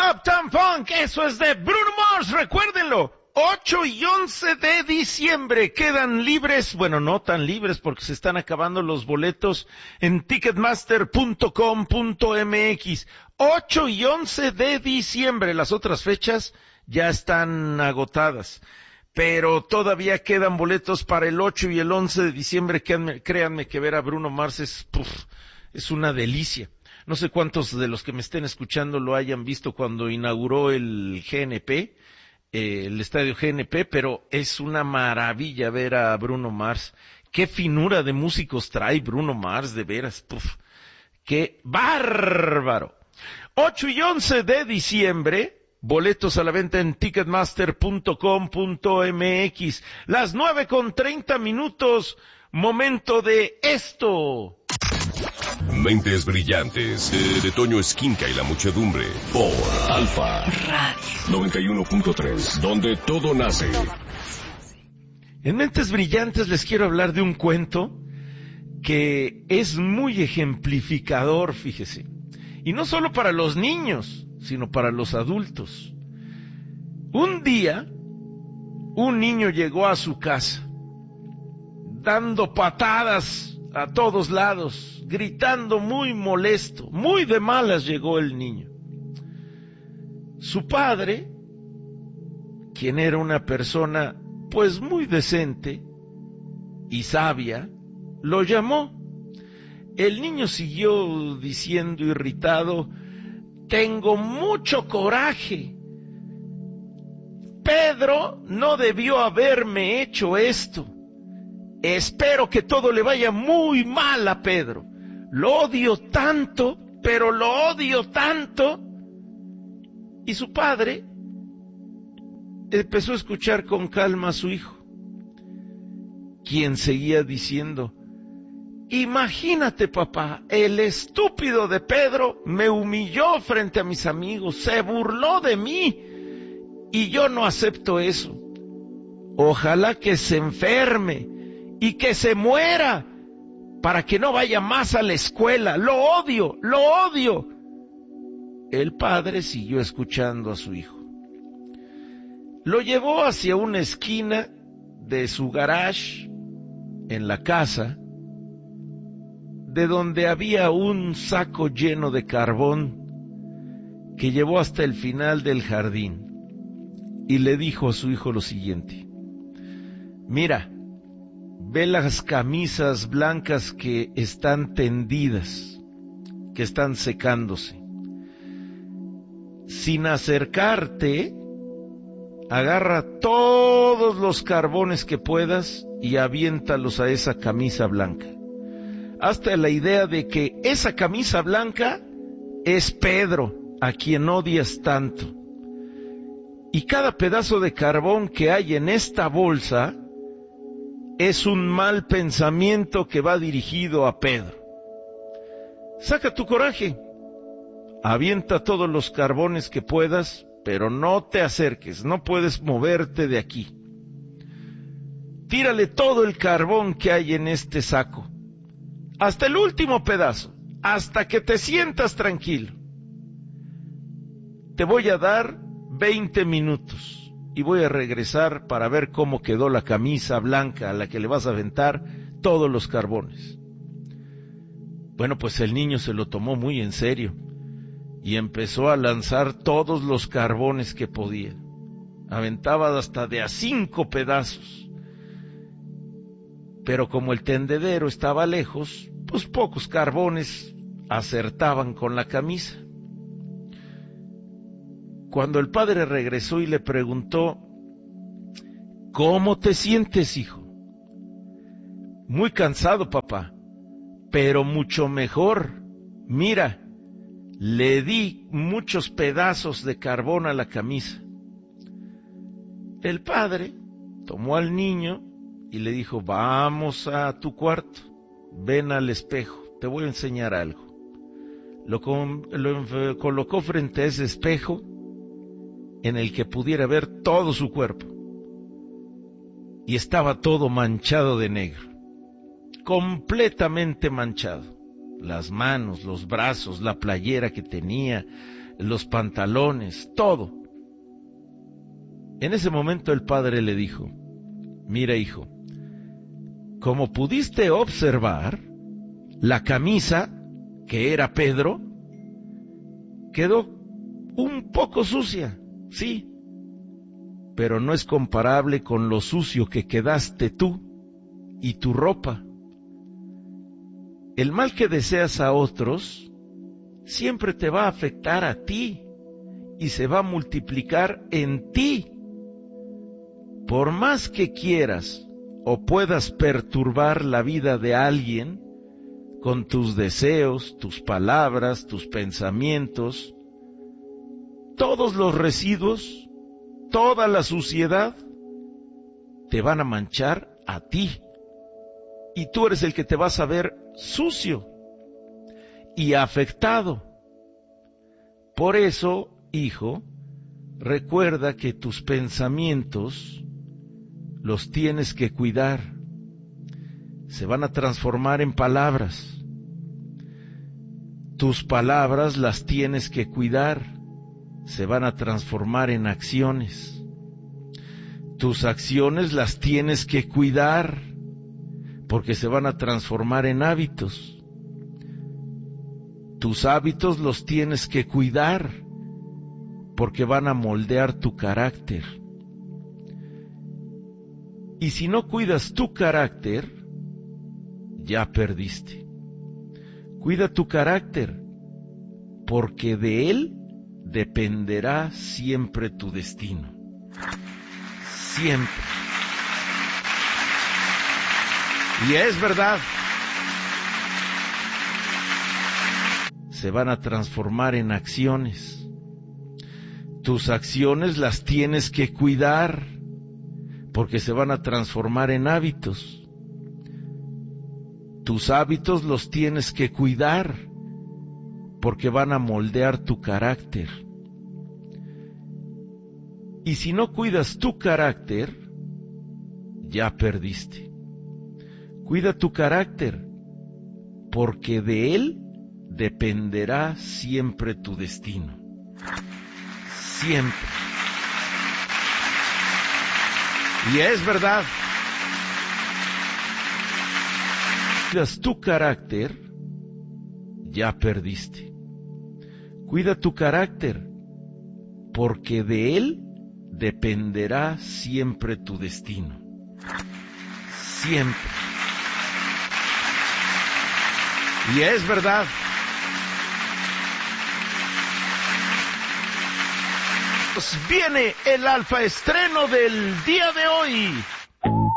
Uptown Funk, eso es de Bruno Mars, recuérdenlo. 8 y 11 de diciembre quedan libres, bueno, no tan libres porque se están acabando los boletos en ticketmaster.com.mx. 8 y 11 de diciembre, las otras fechas ya están agotadas. Pero todavía quedan boletos para el 8 y el 11 de diciembre. Créanme que ver a Bruno Mars es una delicia. No sé cuántos de los que me estén escuchando lo hayan visto cuando inauguró el GNP, el estadio GNP, pero es una maravilla ver a Bruno Mars. Qué finura de músicos trae Bruno Mars, de veras. ¡Qué bárbaro! 8 y 11 de diciembre, boletos a la venta en ticketmaster.com.mx. Las 9:30, momento de esto. Mentes brillantes, de Toño Esquinca y la muchedumbre, por Alfa Radio 91.3, donde todo nace. En Mentes Brillantes les quiero hablar de un cuento que es muy ejemplificador, fíjese. Y no solo para los niños, sino para los adultos. Un día, un niño llegó a su casa, dando patadas a todos lados, gritando muy molesto, muy de malas llegó el niño. Su padre, quien era una persona pues muy decente y sabia, lo llamó. El niño siguió diciendo irritado: tengo mucho coraje. Pedro no debió haberme hecho esto. Espero que todo le vaya muy mal a Pedro. Lo odio tanto, pero lo odio tanto. Y su padre empezó a escuchar con calma a su hijo, quien seguía diciendo: imagínate, papá, el estúpido de Pedro me humilló frente a mis amigos, se burló de mí, y yo no acepto eso. Ojalá que se enferme y que se muera para que no vaya más a la escuela. Lo odio, lo odio. El padre siguió escuchando a su hijo. Lo llevó hacia una esquina de su garage en la casa, de donde había un saco lleno de carbón que llevó hasta el final del jardín, y le dijo a su hijo lo siguiente: mira, ve las camisas blancas que están tendidas, que están secándose. Sin acercarte, agarra todos los carbones que puedas y aviéntalos a esa camisa blanca. Hazte la idea de que esa camisa blanca es Pedro, a quien odias tanto. Y cada pedazo de carbón que hay en esta bolsa es un mal pensamiento que va dirigido a Pedro. Saca tu coraje, avienta todos los carbones que puedas, pero no te acerques, no puedes moverte de aquí. Tírale todo el carbón que hay en este saco, hasta el último pedazo, hasta que te sientas tranquilo. Te voy a dar 20 minutos y voy a regresar para ver cómo quedó la camisa blanca a la que le vas a aventar todos los carbones. Bueno, pues el niño se lo tomó muy en serio y empezó a lanzar todos los carbones que podía. Aventaba hasta de a 5 pedazos. Pero como el tendedero estaba lejos, pues pocos carbones acertaban con la camisa. Cuando el padre regresó y le preguntó: ¿cómo te sientes, hijo? Muy cansado, papá, pero mucho mejor. Mira, le di muchos pedazos de carbón a la camisa. El padre tomó al niño y le dijo: vamos a tu cuarto, ven al espejo, te voy a enseñar algo. Lo colocó frente a ese espejo en el que pudiera ver todo su cuerpo, y estaba todo manchado de negro, completamente manchado. Las manos, los brazos, la playera que tenía, los pantalones, todo. En ese momento el padre le dijo: mira, hijo, como pudiste observar, la camisa, que era Pedro, quedó un poco sucia, sí, pero no es comparable con lo sucio que quedaste tú y tu ropa. El mal que deseas a otros siempre te va a afectar a ti y se va a multiplicar en ti. Por más que quieras o puedas perturbar la vida de alguien con tus deseos, tus palabras, tus pensamientos, todos los residuos, toda la suciedad, te van a manchar a ti. Y tú eres el que te vas a ver sucio y afectado. Por eso, hijo, recuerda que tus pensamientos los tienes que cuidar. Se van a transformar en palabras. Tus palabras las tienes que cuidar. Se van a transformar en acciones. Tus acciones las tienes que cuidar, porque se van a transformar en hábitos. Tus hábitos los tienes que cuidar, porque van a moldear tu carácter. Y si no cuidas tu carácter, ya perdiste. Cuida tu carácter, porque de él dependerá siempre tu destino. Siempre. Y es verdad. Se van a transformar en acciones. Tus acciones las tienes que cuidar, porque se van a transformar en hábitos. Tus hábitos los tienes que cuidar, porque van a moldear tu carácter. Y si no cuidas tu carácter, ya perdiste. Cuida tu carácter, porque de él dependerá siempre tu destino. Siempre. Y es verdad. Cuidas tu carácter, ya perdiste. Cuida tu carácter, porque de él dependerá siempre tu destino. Siempre. Y es verdad. Viene el alfa estreno del día de hoy.